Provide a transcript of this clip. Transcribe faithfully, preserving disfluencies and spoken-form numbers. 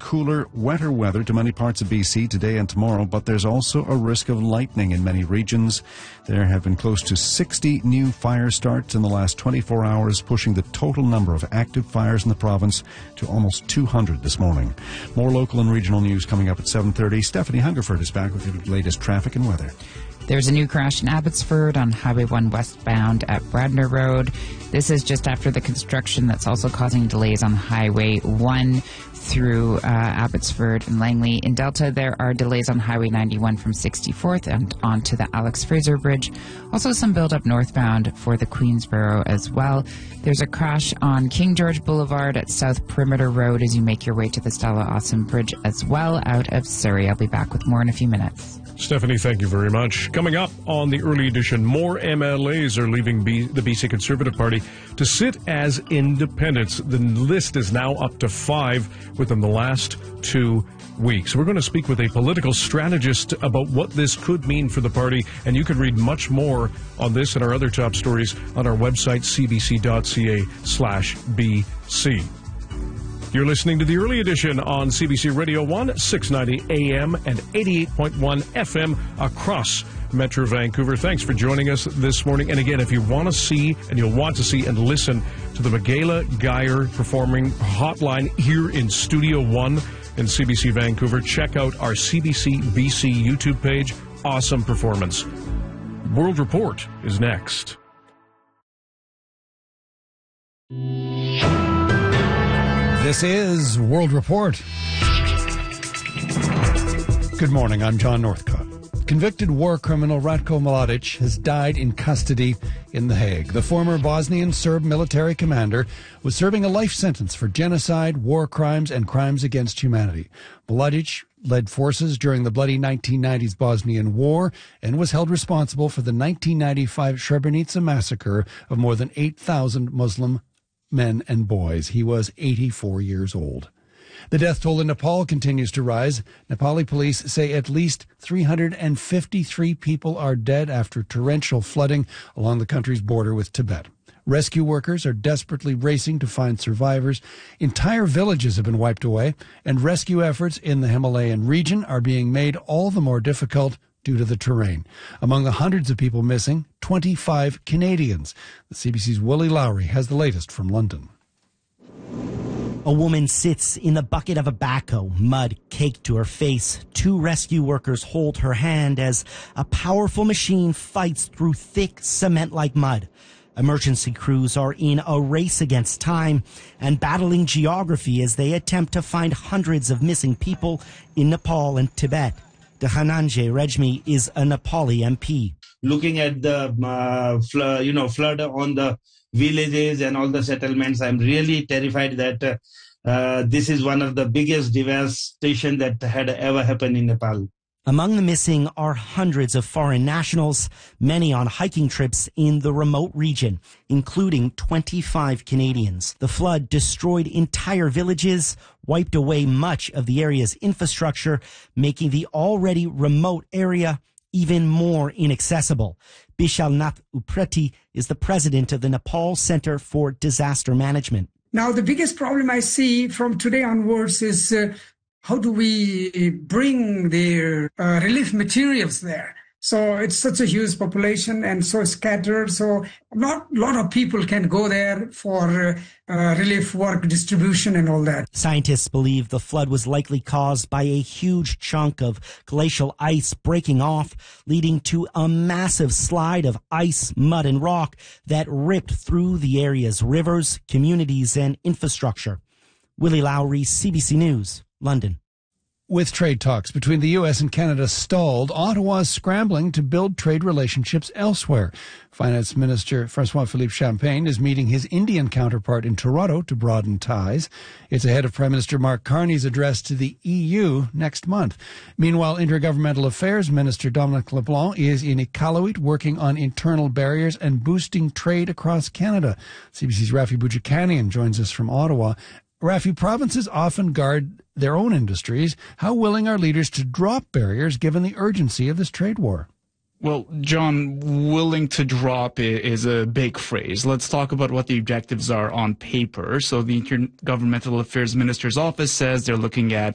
cooler, wetter weather to many parts of B C today and tomorrow, but there's also a risk of lightning in many regions. There have been close to sixty new fire starts in the last twenty-four hours, pushing the total number of active fires in the province to almost two hundred this morning. More local and regional news coming up at seven thirty. Stephanie Hungerford is back with the latest traffic and weather. There's a new crash in Abbotsford on Highway one westbound at Bradner Road. This is just after the construction that's also causing delays on Highway one through uh, Abbotsford and Langley. In Delta, there are delays on Highway ninety-one from sixty-fourth and onto the Alex Fraser Bridge. Also some build-up northbound for the Queensboro as well. There's a crash on King George Boulevard at South Perimeter Road as you make your way to the Stella Awesome Bridge as well out of Surrey. I'll be back with more in a few minutes. Stephanie, thank you very much. Coming up on the early edition, more M L As are leaving B- the B C Conservative Party to sit as independents. The list is now up to five within the last two weeks. We're going to speak with a political strategist about what this could mean for the party, and you can read much more on this and our other top stories on our website, c b c dot c a slash b c. You're listening to the early edition on C B C Radio one, six ninety A M and eighty-eight point one F M across Metro Vancouver. Thanks for joining us this morning. And again, if you want to see and you'll want to see and listen to the Michaela Geyer performing hotline here in Studio One in C B C Vancouver, check out our C B C B C YouTube page. Awesome performance. World Report is next. This is World Report. Good morning, I'm John Northcott. Convicted war criminal Ratko Mladic has died in custody in The Hague. The former Bosnian Serb military commander was serving a life sentence for genocide, war crimes, and crimes against humanity. Mladic led forces during the bloody nineteen nineties Bosnian War and was held responsible for the nineteen ninety-five Srebrenica massacre of more than eight thousand Muslim men and boys. He was eighty-four years old. The death toll in Nepal continues to rise. Nepali police say at least three hundred fifty-three people are dead after torrential flooding along the country's border with Tibet. Rescue workers are desperately racing to find survivors. Entire villages have been wiped away, and rescue efforts in the Himalayan region are being made all the more difficult due to the terrain. Among the hundreds of people missing, twenty-five Canadians. The C B C's Willie Lowry has the latest from London. A woman sits in the bucket of a backhoe, mud caked to her face. Two rescue workers hold her hand as a powerful machine fights through thick cement-like mud. Emergency crews are in a race against time and battling geography as they attempt to find hundreds of missing people in Nepal and Tibet. Dhananjay Rajmi is a Nepali M P. Looking at the uh, fl- you know flood on the villages and all the settlements, I'm really terrified that uh, uh, this is one of the biggest devastation that had ever happened in Nepal. Among the missing are hundreds of foreign nationals, many on hiking trips in the remote region, including twenty-five Canadians. The flood destroyed entire villages, wiped away much of the area's infrastructure, making the already remote area even more inaccessible. Bishalnath Upreti is the president of the Nepal Center for Disaster Management. Now, the biggest problem I see from today onwards is uh, how do we bring the uh, relief materials there? So it's such a huge population and so scattered. So not a lot of people can go there for uh, uh, relief work, distribution and all that. Scientists believe the flood was likely caused by a huge chunk of glacial ice breaking off, leading to a massive slide of ice, mud and rock that ripped through the area's rivers, communities and infrastructure. Willie Lowry, C B C News, London. With trade talks between the U S and Canada stalled, Ottawa is scrambling to build trade relationships elsewhere. Finance Minister Francois-Philippe Champagne is meeting his Indian counterpart in Toronto to broaden ties. It's ahead of Prime Minister Mark Carney's address to the E U next month. Meanwhile, Intergovernmental Affairs Minister Dominic LeBlanc is in Iqaluit working on internal barriers and boosting trade across Canada. C B C's Rafi Boudjikanian joins us from Ottawa. Rafi, provinces often guard their own industries. How willing are leaders to drop barriers given the urgency of this trade war? Well, John, willing to drop is a big phrase. Let's talk about what the objectives are on paper. So the Intergovernmental Affairs Minister's office says they're looking at